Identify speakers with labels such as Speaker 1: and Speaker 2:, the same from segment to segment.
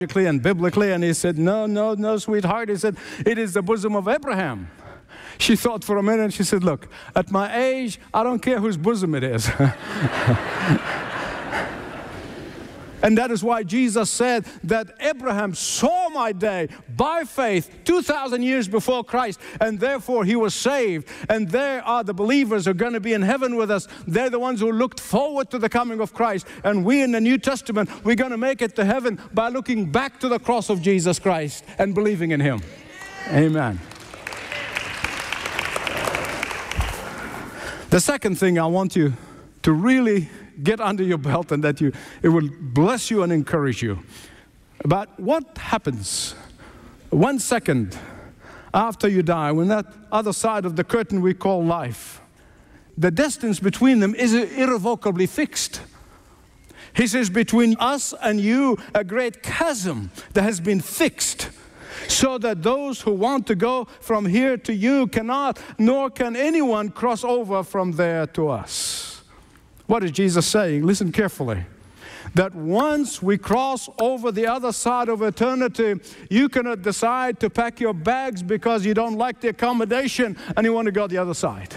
Speaker 1: and biblically, and he said, no, no, no, sweetheart. He said, it is the bosom of Abraham. She thought for a minute, and she said, look, at my age, I don't care whose bosom it is. And that is why Jesus said that Abraham saw my day by faith 2,000 years before Christ, and therefore he was saved. And there are the believers who are going to be in heaven with us. They're the ones who looked forward to the coming of Christ. And we in the New Testament, we're going to make it to heaven by looking back to the cross of Jesus Christ and believing in Him. Amen. The second thing I want you to really get under your belt, and that it will bless you and encourage you about what happens 1 second after you die, when that other side of the curtain we call life, the distance between them is irrevocably fixed. He says, between us and you, a great chasm that has been fixed, so that those who want to go from here to you cannot, nor can anyone cross over from there to us. What is Jesus saying? Listen carefully. That once we cross over the other side of eternity, you cannot decide to pack your bags because you don't like the accommodation and you want to go the other side.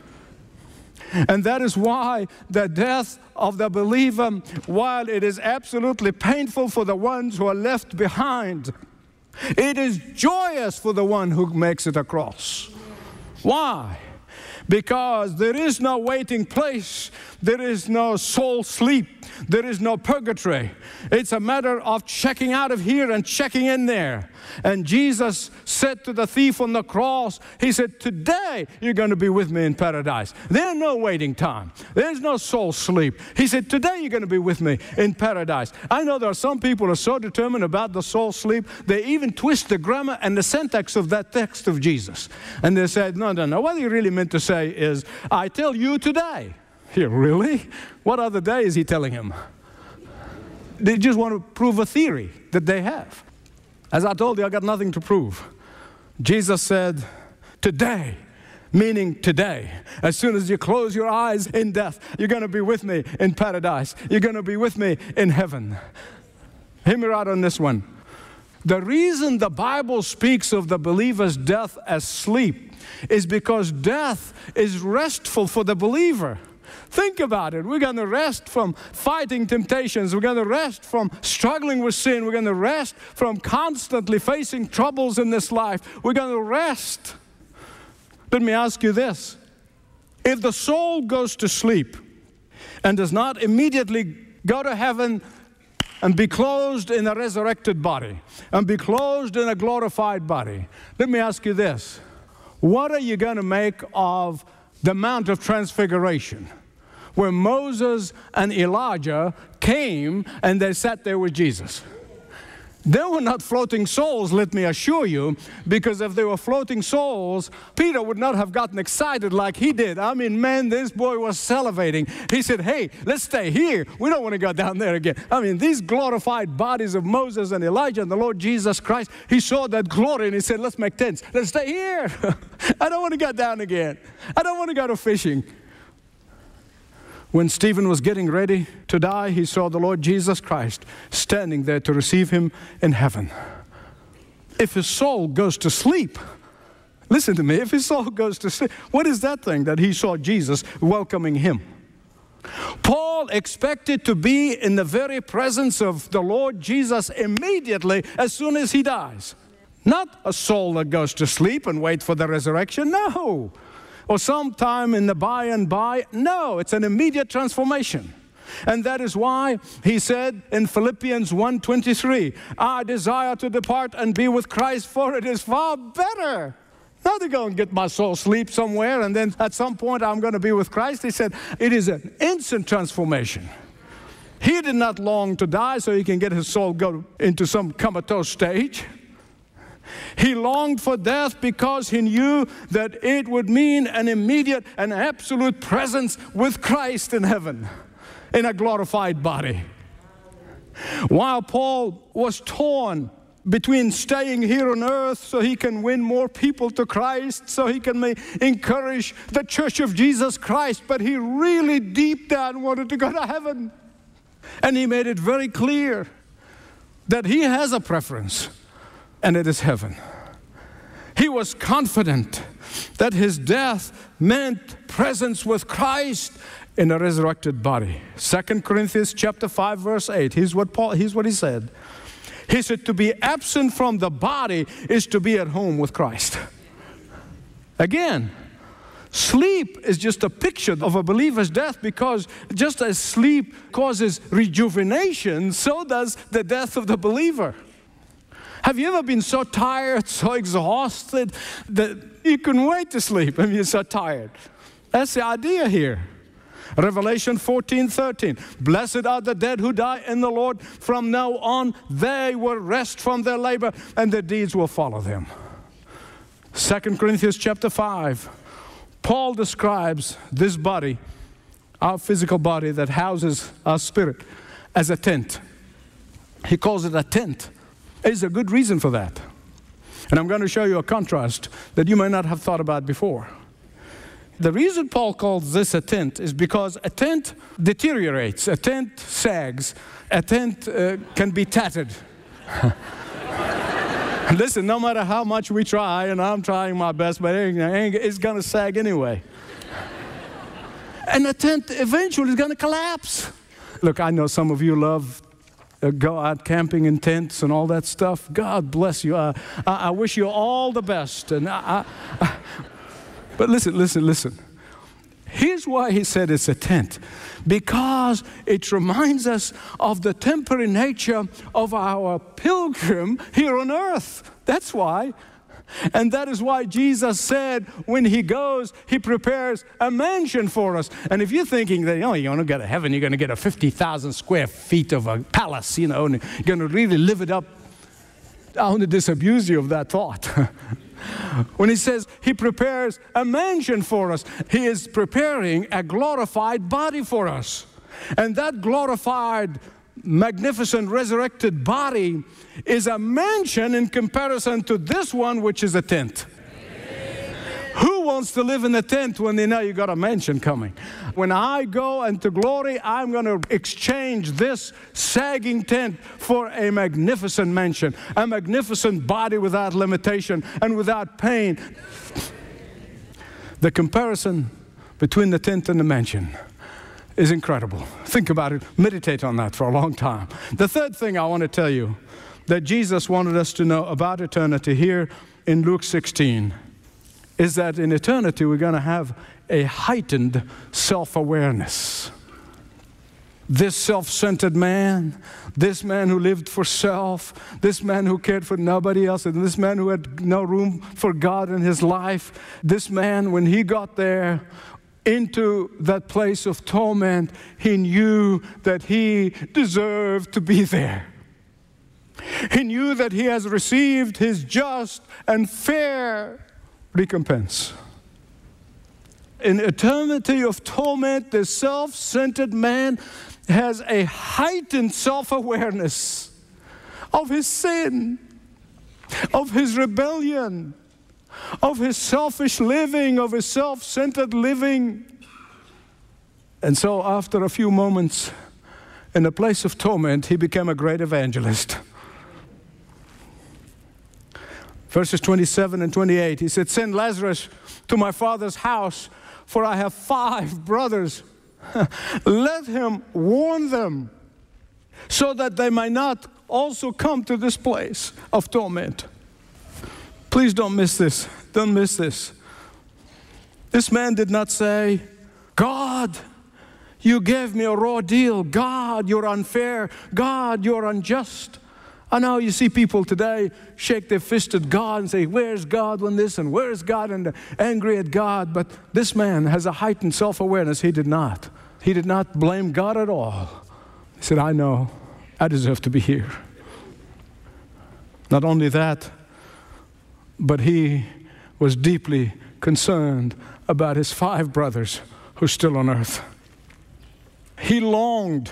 Speaker 1: And that is why the death of the believer, while it is absolutely painful for the ones who are left behind, it is joyous for the one who makes it across. Why? Because there is no waiting place, there is no soul sleep, there is no purgatory. It's a matter of checking out of here and checking in there. And Jesus said to the thief on the cross, He said, today you're going to be with me in paradise. There's no waiting time. There's no soul sleep. He said, today you're going to be with me in paradise. I know there are some people who are so determined about the soul sleep, they even twist the grammar and the syntax of that text of Jesus. And they said, no, no, no. What he really meant to say is, I tell you today. Here, really? What other day is He telling him? They just want to prove a theory that they have. As I told you, I got nothing to prove. Jesus said, today, meaning today. As soon as you close your eyes in death, you're going to be with me in paradise. You're going to be with me in heaven. Hear me right on this one. The reason the Bible speaks of the believer's death as sleep is because death is restful for the believer. Think about it. We're going to rest from fighting temptations. We're going to rest from struggling with sin. We're going to rest from constantly facing troubles in this life. We're going to rest. Let me ask you this. If the soul goes to sleep and does not immediately go to heaven and be clothed in a resurrected body and be clothed in a glorified body, let me ask you this. What are you going to make of the Mount of Transfiguration, where Moses and Elijah came and they sat there with Jesus? They were not floating souls, let me assure you, because if they were floating souls, Peter would not have gotten excited like he did. I mean, man, this boy was salivating. He said, hey, let's stay here. We don't want to go down there again. I mean, these glorified bodies of Moses and Elijah and the Lord Jesus Christ, he saw that glory and he said, let's make tents. Let's stay here. I don't want to go down again. I don't want to go to fishing. When Stephen was getting ready to die, he saw the Lord Jesus Christ standing there to receive him in heaven. If his soul goes to sleep, listen to me, if his soul goes to sleep, what is that thing that he saw Jesus welcoming him? Paul expected to be in the very presence of the Lord Jesus immediately as soon as he dies. Not a soul that goes to sleep and wait for the resurrection, no. Or sometime in the by and by. No, it's an immediate transformation. And that is why he said in Philippians 1:23, I desire to depart and be with Christ, for it is far better. Not to go and get my soul sleep somewhere and then at some point I'm going to be with Christ. He said it is an instant transformation. He did not long to die so he can get his soul go into some comatose stage. He longed for death because he knew that it would mean an immediate and absolute presence with Christ in heaven, in a glorified body. While Paul was torn between staying here on earth so he can win more people to Christ, so he can encourage the church of Jesus Christ, but he really deep down wanted to go to heaven. And he made it very clear. that he has a preference, and it is heaven. He was confident that his death meant presence with Christ in a resurrected body. 2 Corinthians chapter 5, verse 8. Here's what he said. He said, to be absent from the body is to be at home with Christ. Again, sleep is just a picture of a believer's death, because just as sleep causes rejuvenation, so does the death of the believer. Have you ever been so tired, so exhausted, that you couldn't wait to sleep? I mean, you're so tired. That's the idea here. Revelation 14:13. Blessed are the dead who die in the Lord. From now on, they will rest from their labor, and their deeds will follow them. 2 Corinthians chapter 5. Paul describes this body, our physical body that houses our spirit, as a tent. He calls it a tent. There's a good reason for that. And I'm going to show you a contrast that you may not have thought about before. The reason Paul calls this a tent is because a tent deteriorates, a tent sags, a tent can be tattered. Listen, no matter how much we try, and I'm trying my best, but it's going to sag anyway. And a tent eventually is going to collapse. Look, I know some of you love go out camping in tents and all that stuff. God bless you. I wish you all the best. And but listen. Here's why he said it's a tent. Because it reminds us of the temporary nature of our pilgrim here on earth. That's why. And that is why Jesus said when he goes, he prepares a mansion for us. And if you're thinking that, you're going to go to heaven, you're going to get a 50,000 square feet of a palace, and you're going to really live it up, I want to disabuse you of that thought. When he says he prepares a mansion for us, he is preparing a glorified body for us. And that glorified, magnificent, resurrected body is a mansion in comparison to this one, which is a tent. Who wants to live in a tent when they know you got a mansion coming? When I go into glory, I'm going to exchange this sagging tent for a magnificent mansion, a magnificent body without limitation and without pain. The comparison between the tent and the mansion is incredible. Think about it. Meditate on that for a long time. The third thing I want to tell you that Jesus wanted us to know about eternity here in Luke 16 is that in eternity we're going to have a heightened self-awareness. This self-centered man, this man who lived for self, this man who cared for nobody else, and this man who had no room for God in his life, this man, when he got there into that place of torment, he knew that he deserved to be there. He knew that he has received his just and fair recompense. In eternity of torment, the self-centered man has a heightened self-awareness of his sin, of his rebellion, of his selfish living, of his self-centered living. And so after a few moments in a place of torment, he became a great evangelist. Verses 27 and 28, he said, send Lazarus to my father's house, for I have 5 brothers. Let him warn them, so that they might not also come to this place of torment. Please don't miss this. Don't miss this. This man did not say, God, you gave me a raw deal. God, you're unfair. God, you're unjust. I know you see people today shake their fist at God and say, where's God when this, and where's God, and angry at God. But this man has a heightened self-awareness. He did not. He did not blame God at all. He said, I know I deserve to be here. Not only that, but he was deeply concerned about his 5 brothers who are still on earth. He longed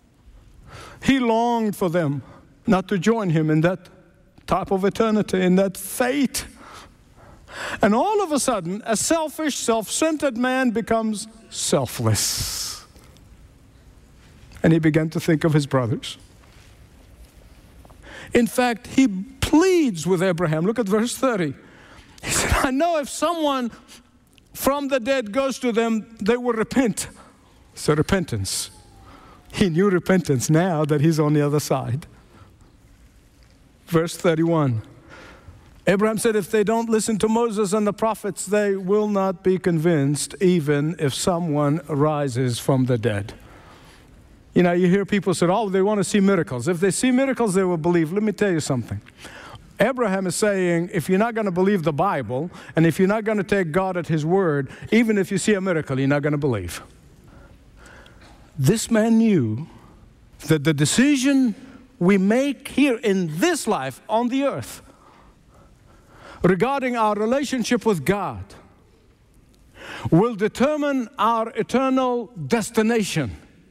Speaker 1: for them not to join him in that type of eternity, in that fate. And all of a sudden, a selfish, self-centered man becomes selfless. And he began to think of his brothers. In fact, he pleads with Abraham. Look at verse 30. He said, I know if someone from the dead goes to them, they will repent. So repentance. He knew repentance now that he's on the other side. Verse 31. Abraham said, if they don't listen to Moses and the prophets, they will not be convinced, even if someone rises from the dead. You know, you hear people say, oh, they want to see miracles. If they see miracles, they will believe. Let me tell you something. Abraham is saying, if you're not going to believe the Bible, and if you're not going to take God at His word, even if you see a miracle, you're not going to believe. This man knew that the decision we make here in this life on the earth regarding our relationship with God will determine our eternal destination.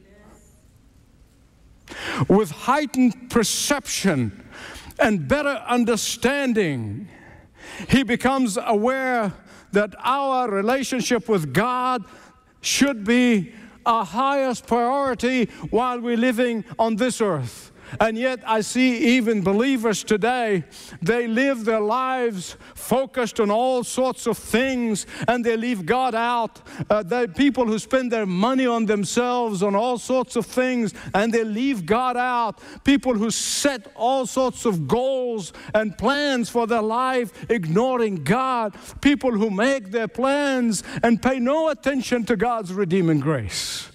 Speaker 1: With heightened perception and better understanding, he becomes aware that our relationship with God should be our highest priority while we're living on this earth. And yet I see even believers today, they live their lives focused on all sorts of things, and they leave God out. They're people who spend their money on themselves, on all sorts of things, and they leave God out. People who set all sorts of goals and plans for their life, ignoring God. People who make their plans and pay no attention to God's redeeming grace.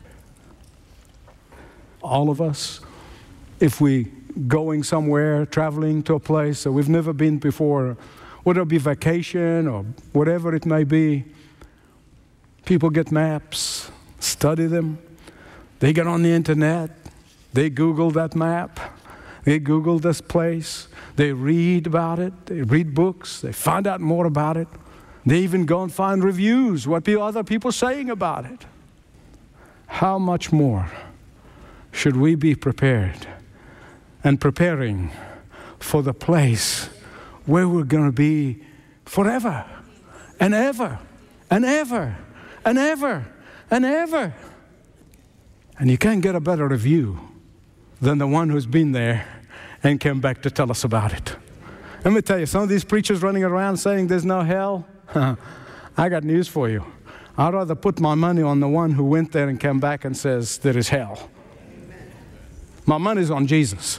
Speaker 1: All of us, if we going somewhere, traveling to a place that we've never been before, whether it be vacation or whatever it may be, people get maps, study them. They get on the internet, they Google that map, they Google this place, they read about it, they read books, they find out more about it. They even go and find reviews, what other people are saying about it. How much more should we be prepared and preparing for the place where we're going to be forever and ever and ever and ever and ever. And you can't get a better review than the one who's been there and came back to tell us about it. Let me tell you, some of these preachers running around saying there's no hell, I got news for you. I'd rather put my money on the one who went there and came back and says there is hell. My money's on Jesus.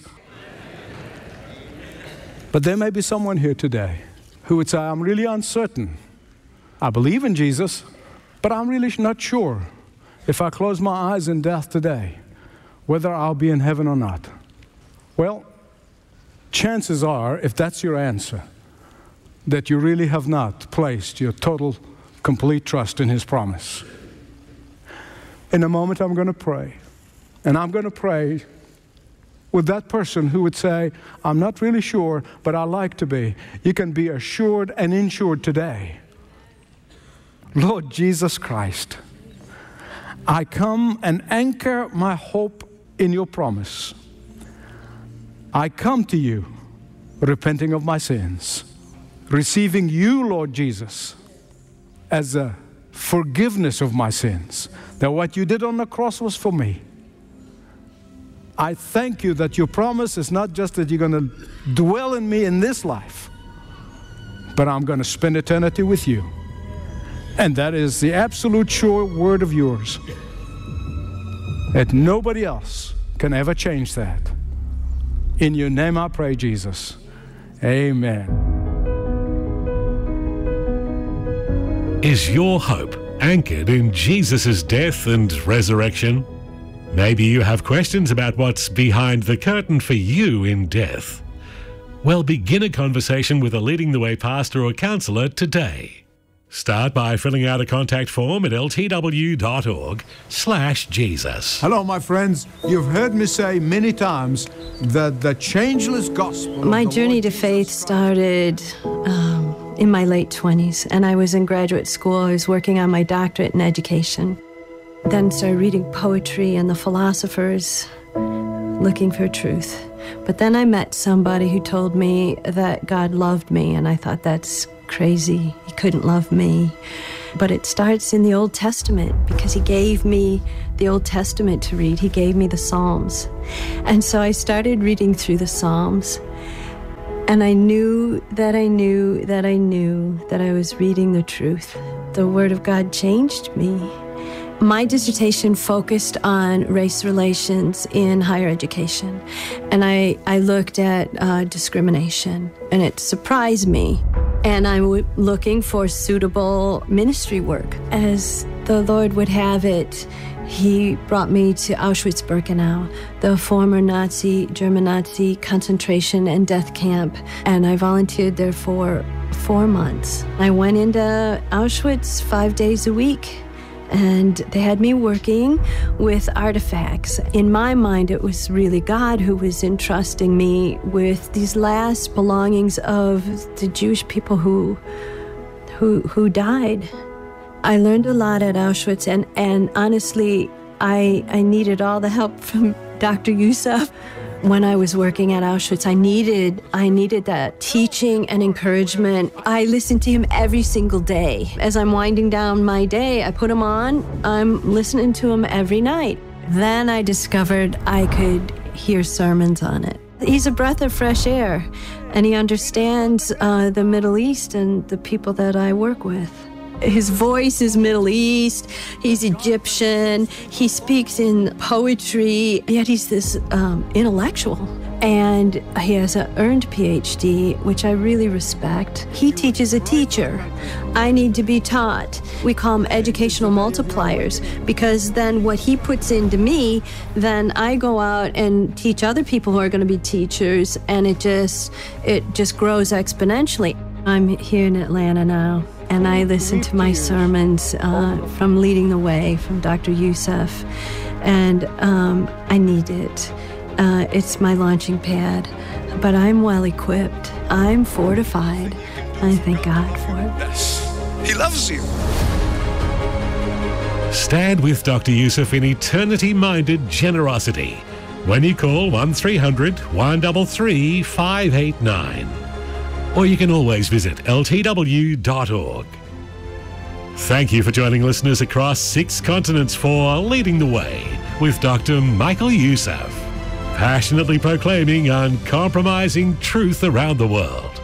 Speaker 1: But there may be someone here today who would say, I'm really uncertain. I believe in Jesus, but I'm really not sure if I close my eyes in death today, whether I'll be in heaven or not. Well, chances are, if that's your answer, that you really have not placed your total, complete trust in His promise. In a moment, I'm going to pray. And I'm going to pray with that person who would say, I'm not really sure, but I like to be. You can be assured and insured today. Lord Jesus Christ, I come and anchor my hope in your promise. I come to you, repenting of my sins, receiving you, Lord Jesus, as a forgiveness of my sins, that what you did on the cross was for me. I thank you that your promise is not just that you're going to dwell in me in this life, but I'm going to spend eternity with you. And that is the absolute sure word of yours, that nobody else can ever change that. In your name I pray, Jesus. Amen.
Speaker 2: Is your hope anchored in Jesus' death and resurrection? Maybe you have questions about what's behind the curtain for you in death. Well, begin a conversation with a Leading the Way pastor or counselor today. Start by filling out a contact form at ltw.org/Jesus.
Speaker 1: Hello, my friends. You've heard me say many times that the changeless gospel...
Speaker 3: My journey to faith started in my late 20s, and I was in graduate school. I was working on my doctorate in education. Then started reading poetry and the philosophers, looking for truth. But then I met somebody who told me that God loved me, and I thought, that's crazy. He couldn't love me. But it starts in the Old Testament, because he gave me the Old Testament to read. He gave me the Psalms. And so I started reading through the Psalms. And I knew that I was reading the truth. The Word of God changed me. My dissertation focused on race relations in higher education. And I looked at discrimination, and it surprised me. And I'm looking for suitable ministry work. As the Lord would have it, He brought me to Auschwitz-Birkenau, the former German Nazi concentration and death camp, and I volunteered there for 4 months. I went into Auschwitz 5 days a week, and they had me working with artifacts. In my mind, it was really God who was entrusting me with these last belongings of the Jewish people who died. I learned a lot at Auschwitz, and honestly, I needed all the help from Dr. Youssef. When I was working at Auschwitz, I needed that teaching and encouragement. I listened to him every single day. As I'm winding down my day, I put him on. I'm listening to him every night. Then I discovered I could hear sermons on it. He's a breath of fresh air, and he understands the Middle East and the people that I work with. His voice is Middle East, he's Egyptian, he speaks in poetry, yet he's this intellectual. And he has an earned PhD, which I really respect. He teaches a teacher. I need to be taught. We call them educational multipliers, because then what he puts into me, then I go out and teach other people who are going to be teachers, and it just grows exponentially. I'm here in Atlanta now, and I listen to my sermons from Leading the Way, from Dr. Youssef, and I need it. It's my launching pad, but I'm well equipped. I'm fortified. I thank God for it.
Speaker 1: Yes, He loves you.
Speaker 2: Stand with Dr. Youssef in eternity-minded generosity when you call 1300-133-589. Or you can always visit ltw.org. Thank you for joining listeners across 6 continents for Leading the Way with Dr. Michael Youssef, passionately proclaiming uncompromising truth around the world.